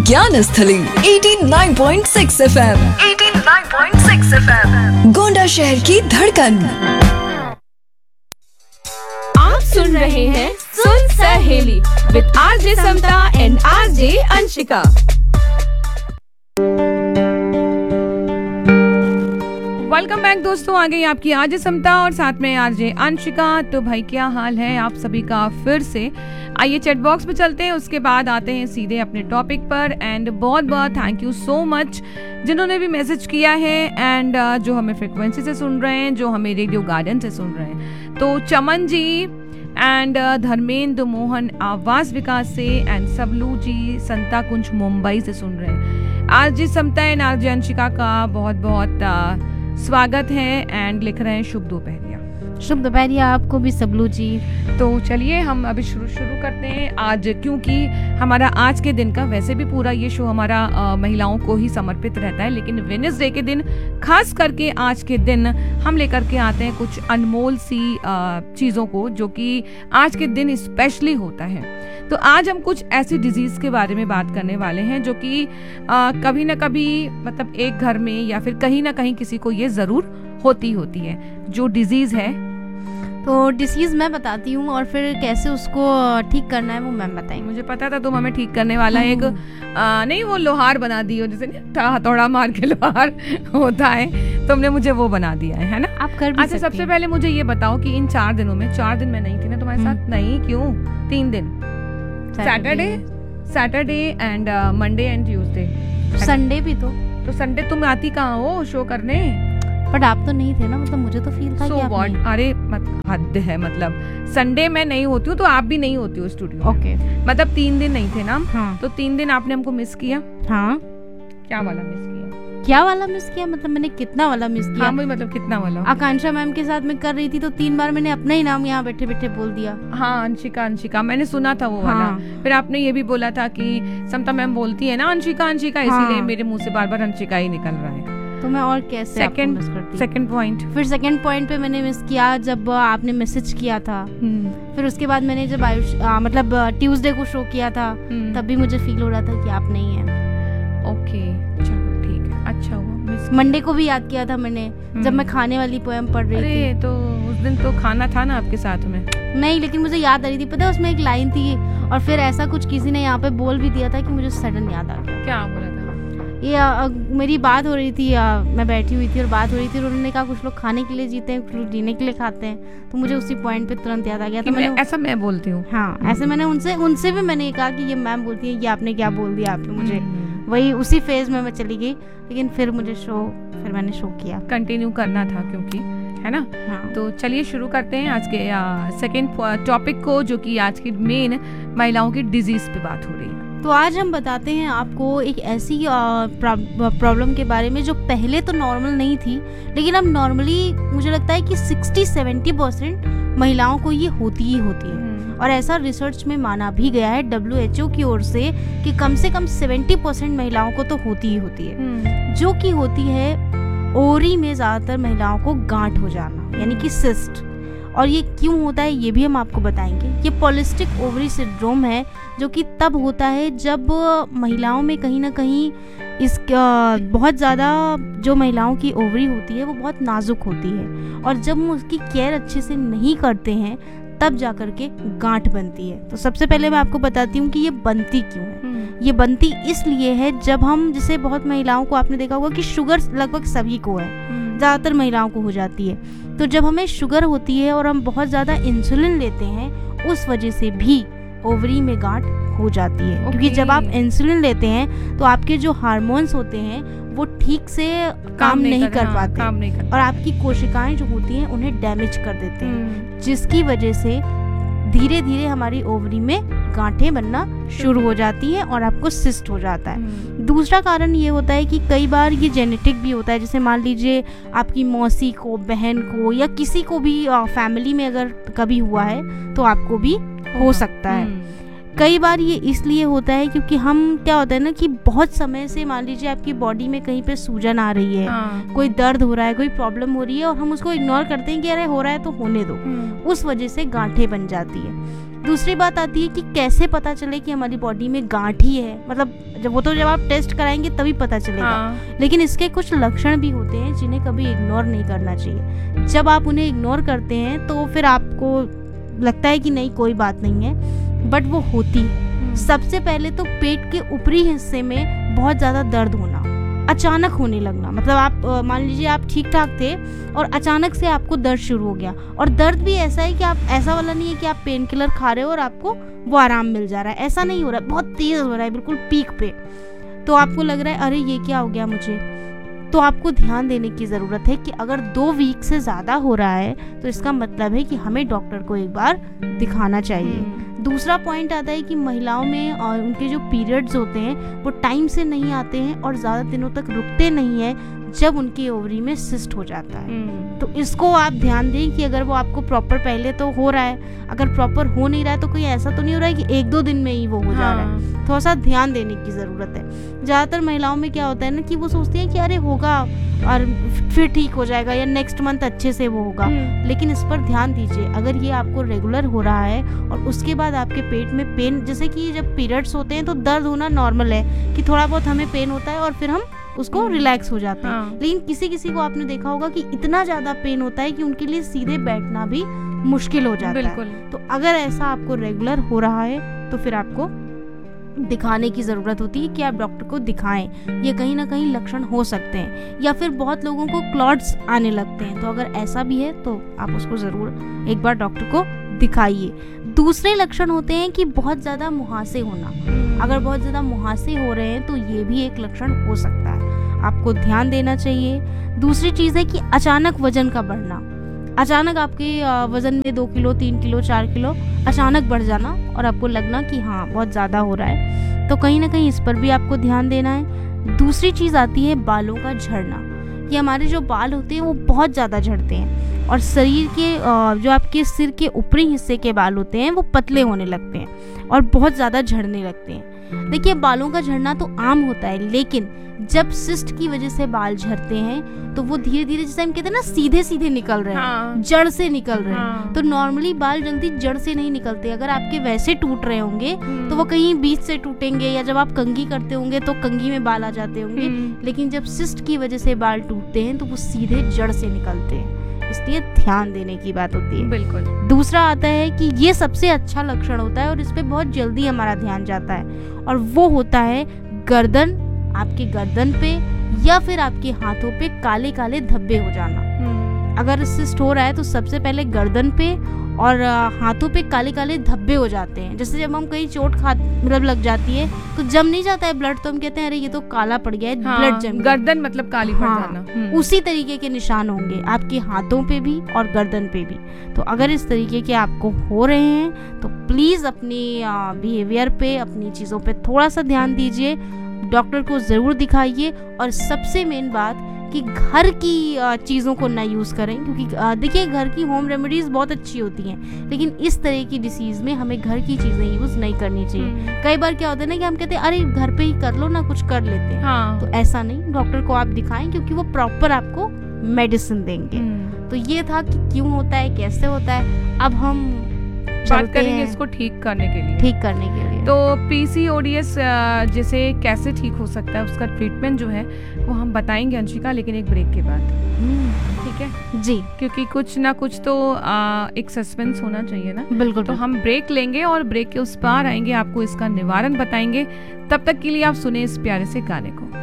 ज्ञान स्थली 89.6 FM, 89.6 FM, Gonda शहर की धड़कन। आप सुन रहे हैं सुन सहेली with RJ Samta and RJ Anshika. Welcome back दोस्तों, आ गई आपकी आरजे समता और साथ में आरजे अंशिका। तो भाई क्या हाल है आप सभी का? फिर से आइए चैट बॉक्स पे चलते हैं, उसके बाद आते हैं सीधे अपने टॉपिक पर। एंड बहुत बहुत थैंक यू सो मच जिन्होंने भी मैसेज किया है एंड जो हमें फ्रिक्वेंसी से सुन रहे हैं, जो हमें रेडियो गार्डन से सुन रहे हैं। तो चमन जी एंड धर्मेंद्र मोहन आवास विकास से एंड सबलू जी संता कुंज मुंबई से सुन रहे हैं। RJ Samta and RJ Anshika का बहुत बहुत स्वागत है एंड लिख रहे हैं शुभ दोपहरिया। शुभ दोपहरिया आपको भी सबलू जी। तो चलिए हम अभी शुरू करते हैं आज, क्योंकि हमारा आज के दिन का वैसे भी पूरा ये शो हमारा महिलाओं को ही समर्पित रहता है, लेकिन वेडनेसडे के दिन खास करके आज के दिन हम लेकर के आते हैं कुछ अनमोल सी चीज़ों को जो कि आज के दिन स्पेशली होता है। तो आज हम कुछ ऐसी डिजीज के बारे में बात करने वाले हैं जो कि कभी ना कभी मतलब एक घर में या फिर कहीं ना कहीं किसी को ये जरूर होती है। जो डिजीज है तो डिसीज मैं बताती हूँ और फिर कैसे उसको ठीक करना है वो मैम बताएंगे। मुझे पता था तुम हमें ठीक करने वाला एक नहीं वो लोहार बना दी हो, जैसे हथौड़ा मार के लोहार होता है, तुमने मुझे वो बना दिया है ना? आप कर भी अच्छा, सबसे पहले मुझे ये बताओ कि इन 4 दिनों में 4 दिन मैं नहीं थी ना तुम्हारे साथ? नहीं, क्यों? 3 दिन, Saturday and Monday and Tuesday, Sunday भी। तो संडे तुम आती कहाँ हो शो करने? बट आप तो नहीं थे ना, मतलब मुझे तो फील था कि आप नहीं। अरे हद है, मतलब संडे मैं नहीं होती हूँ तो आप भी नहीं होती हो स्टूडियो। ओके, मतलब 3 दिन नहीं थे ना? हाँ। तो 3 दिन आपने हमको मिस किया। हाँ, क्या वाला मिस किया? क्या वाला मिस किया मतलब मैंने कितना वाला मिस किया? हाँ, मतलब कितना वाला? आकांक्षा मैम के साथ मैं कर रही थी तो 3 बार मैंने अपना ही नाम यहाँ बैठे बैठे बोल दिया। हाँ, अंशिका मैंने सुना था वो वाला। फिर आपने ये भी बोला था कि समता मैम बोलती है ना अंशिका, इसीलिए मेरे मुंह से बार बार अंशिका ही निकल रहा है। तो मैं और कैसे सेकंड पॉइंट? फिर सेकंड पॉइंट पे मैंने मिस किया जब आपने मैसेज किया था। फिर उसके बाद मैंने जब मतलब ट्यूसडे को शो किया था तब भी मुझे फील हो रहा था कि आप नहीं है। ओके, चलो ठीक है, अच्छा हुआ। मंडे को भी याद किया था मैंने जब मैं खाने वाली पोएम पढ़ रही थी। तो उस दिन तो खाना था ना आपके साथ में? नहीं, लेकिन मुझे याद आ रही थी, पता है उसमें एक लाइन थी और फिर ऐसा कुछ किसी ने यहाँ पे बोल भी दिया था कि मुझे सडन याद आ गया। क्या बोला था? ये मेरी बात हो रही थी, मैं बैठी हुई थी और बात हो रही थी और उन्होंने कहा कुछ लोग खाने के लिए जीते हैं, कुछ लोग जीने के लिए खाते हैं। तो मुझे उसी पॉइंट पे तुरंत याद आ गया। तो ऐसा मैं बोलती हूँ? हाँ, ऐसे मैंने उनसे भी मैंने कहा कि ये मैम बोलती है, ये आपने क्या बोल दिया आपने मुझे। वही उसी फेज में मैं चली गई, लेकिन फिर मैंने शो किया, कंटिन्यू करना था क्योंकि है ना। हाँ। तो चलिए शुरू करते हैं आज के सेकेंड टॉपिक को, जो कि आज की मेन महिलाओं की डिजीज पे बात हो रही है। तो आज हम बताते हैं आपको एक ऐसी प्रॉब्लम के बारे में जो पहले तो नॉर्मल नहीं थी, लेकिन अब नॉर्मली मुझे लगता है कि 60-70% महिलाओं को ये होती ही होती है। और ऐसा रिसर्च में माना भी गया है WHO की ओर से कि कम 70% महिलाओं को तो होती ही होती है। जो कि होती है ओवरी में ज्यादातर महिलाओं को गांठ हो जाना, यानी कि सिस्ट। और ये क्यों होता है ये भी हम आपको बताएंगे। ये पॉलिस्टिक ओवरी सिंड्रोम है जो कि तब होता है जब महिलाओं में कहीं ना कहीं बहुत ज़्यादा जो महिलाओं की ओवरी होती है वो बहुत नाजुक होती है, और जब हम उसकी केयर अच्छे से नहीं करते हैं तब जाकर के गांठ बनती है। तो सबसे पहले मैं आपको बताती हूँ कि ये बनती क्यों है। ये बनती इसलिए है जब हम, जैसे बहुत महिलाओं को आपने देखा होगा कि शुगर लगभग सभी को है, ज़्यादातर महिलाओं को हो जाती है। तो जब हमें शुगर होती है और हम बहुत ज़्यादा इंसुलिन लेते हैं, उस वजह से भी ओवरी में गांठ हो जाती है। क्योंकि जब आप इंसुलिन लेते हैं तो आपके जो हार्मोन्स होते हैं वो ठीक से काम नहीं कर पाते और आपकी कोशिकाएं जो होती हैं उन्हें डैमेज कर देते हैं, जिसकी वजह से धीरे धीरे हमारी ओवरी में गांठें बनना शुरू हो जाती हैं और आपको सिस्ट हो जाता है। दूसरा कारण ये होता है कि कई बार ये जेनेटिक भी होता है। जैसे मान लीजिए आपकी मौसी को, बहन को या किसी को भी फैमिली में अगर कभी हुआ है तो आपको भी हो सकता है। कई बार ये इसलिए होता है क्योंकि हम, क्या होता है ना कि बहुत समय से मान लीजिए आपकी बॉडी में कहीं पे सूजन आ रही है, कोई दर्द हो रहा है, कोई प्रॉब्लम हो रही है और हम उसको इग्नोर करते हैं कि अरे हो रहा है तो होने दो, उस वजह से गांठें बन जाती है। दूसरी बात आती है कि कैसे पता चले कि हमारी बॉडी में गांठ ही है, मतलब जब आप टेस्ट कराएंगे तभी पता चलेगा। हाँ। लेकिन इसके कुछ लक्षण भी होते हैं जिन्हें कभी इग्नोर नहीं करना चाहिए। जब आप उन्हें इग्नोर करते हैं तो फिर आपको लगता है कि नहीं कोई बात नहीं है, बट वो होती है। सबसे पहले तो पेट के ऊपरी हिस्से में बहुत ज़्यादा दर्द होना, अचानक होने लगना। मतलब आप मान लीजिए आप ठीक ठाक थे और अचानक से आपको दर्द शुरू हो गया, और दर्द भी ऐसा है कि आप, ऐसा वाला नहीं है कि आप पेन किलर खा रहे हो और आपको वो आराम मिल जा रहा है, ऐसा नहीं हो रहा है, बहुत तेज हो रहा है, बिल्कुल पीक पे। तो आपको लग रहा है अरे ये क्या हो गया मुझे, तो आपको ध्यान देने की ज़रूरत है कि अगर 2 वीक से ज़्यादा हो रहा है तो इसका मतलब है कि हमें डॉक्टर को एक बार दिखाना चाहिए। दूसरा पॉइंट आता है कि महिलाओं में उनके जो पीरियड्स होते हैं वो टाइम से नहीं आते हैं और ज़्यादा दिनों तक रुकते नहीं हैं जब उनके ओवरी में सिस्ट हो जाता है। तो इसको आप ध्यान दें कि अगर वो आपको प्रॉपर पहले तो हो रहा है, अगर प्रॉपर हो नहीं रहा है तो कोई ऐसा तो नहीं हो रहा है कि 1-2 दिन में ही वो हो जा रहा है। थोड़ा सा ध्यान देने की ज़रूरत है। ज़्यादातर महिलाओं में क्या होता है ना कि वो सोचती हैं कि अरे होगा और फिर ठीक हो जाएगा या नेक्स्ट मंथ अच्छे से वो होगा, लेकिन इस पर ध्यान दीजिए। अगर ये आपको रेगुलर हो रहा है और उसके बाद आपके पेट में पेन, जैसे कि जब पीरियड्स होते हैं तो दर्द होना नॉर्मल है कि थोड़ा बहुत हमें पेन होता है और फिर हम उसको रिलैक्स हो जाते हैं। लेकिन किसी किसी को आपने देखा होगा कि इतना ज़्यादा पेन होता है कि उनके लिए सीधे बैठना भी मुश्किल हो जाता है। तो अगर ऐसा आपको रेगुलर हो रहा है तो फिर आपको दिखाने की ज़रूरत होती है कि आप डॉक्टर को दिखाएं। ये कहीं ना कहीं लक्षण हो सकते हैं, या फिर बहुत लोगों को क्लॉट्स आने लगते हैं। तो अगर ऐसा भी है तो आप उसको ज़रूर एक बार डॉक्टर को दिखाइए। दूसरे लक्षण होते हैं कि बहुत ज़्यादा मुहासे होना। अगर बहुत ज़्यादा मुहासे हो रहे हैं तो ये भी एक लक्षण हो सकता है, आपको ध्यान देना चाहिए। दूसरी चीज़ है कि अचानक वजन का बढ़ना, अचानक आपके वजन में 2 किलो 3 किलो 4 किलो अचानक बढ़ जाना और आपको लगना कि हाँ बहुत ज़्यादा हो रहा है, तो कहीं ना कहीं इस पर भी आपको ध्यान देना है। दूसरी चीज़ आती है बालों का झड़ना। ये हमारे जो बाल होते हैं वो बहुत ज़्यादा झड़ते हैं और शरीर के जो आपके सिर के ऊपरी हिस्से के बाल होते हैं वो पतले होने लगते हैं और बहुत ज़्यादा झड़ने लगते हैं। देखिए बालों का झड़ना तो आम होता है, लेकिन जब सिस्ट की वजह से बाल झड़ते हैं तो वो धीरे धीरे, जैसे हम कहते हैं ना सीधे सीधे निकल रहे हैं, जड़ से निकल रहे हैं। तो नॉर्मली बाल जल्दी जड़ से नहीं निकलते। अगर आपके वैसे टूट रहे होंगे तो वो कहीं बीच से टूटेंगे, या जब आप कंघी करते होंगे तो कंघी में बाल आ जाते होंगे। लेकिन जब सिस्ट की वजह से बाल टूटते हैं तो वो सीधे जड़ से निकलते हैं, इसलिए ध्यान देने की बात होती है। बिल्कुल। दूसरा आता है कि ये सबसे अच्छा लक्षण होता है और इस पे बहुत जल्दी हमारा ध्यान जाता है, और वो होता है गर्दन, आपके गर्दन पे या फिर आपके हाथों पे काले काले धब्बे हो जाना। अगर सिस्ट हो रहा है तो सबसे पहले गर्दन पे और हाथों पे काले काले धब्बे हो जाते हैं। जैसे जब हम कहीं चोट मतलब लग जाती है तो जम नहीं जाता है ब्लड, तो हम कहते हैं अरे ये तो काला पड़ गया है, ब्लड जम गया। गर्दन मतलब काली पड़ जाना। उसी तरीके के निशान होंगे आपके हाथों पे भी और गर्दन पे भी। तो अगर इस तरीके के आपको हो रहे हैं तो प्लीज अपनी बिहेवियर पे, अपनी चीजों पे थोड़ा सा ध्यान दीजिए, डॉक्टर को जरूर दिखाइए। और सबसे मेन बात कि घर की चीज़ों को ना यूज़ करें, क्योंकि देखिए घर की होम रेमेडीज़ बहुत अच्छी होती हैं, लेकिन इस तरह की डिसीज़ में हमें घर की चीज़ें यूज़ नहीं करनी चाहिए। कई बार क्या होता है ना कि हम कहते हैं अरे घर पे ही कर लो ना, कुछ कर लेते हैं। तो ऐसा नहीं, डॉक्टर को आप दिखाएं क्योंकि वो प्रॉपर आपको मेडिसिन देंगे। तो ये था कि क्यों होता है, कैसे होता है। अब हम बात करेंगे इसको ठीक करने के लिए। तो पीसीओडीएस जैसे कैसे ठीक हो सकता है, उसका ट्रीटमेंट जो है वो हम बताएंगे अंशिका, लेकिन एक ब्रेक के बाद। ठीक है जी, क्योंकि कुछ ना कुछ तो एक सस्पेंस होना चाहिए ना। बिल्कुल। तो हम ब्रेक लेंगे और ब्रेक के उस पार आएंगे, आपको इसका निवारण बताएंगे। तब तक के लिए आप सुने इस प्यारे से गाने को।